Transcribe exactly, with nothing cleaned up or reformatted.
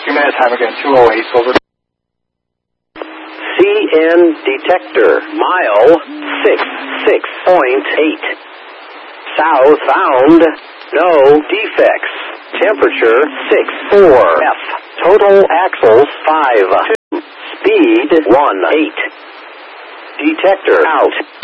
Two minutes, time again, two oh eight, over. C N detector, mile six six point eight. Southbound, no defects. Temperature six four. F. Total axles five two. Speed one eight. Detector out.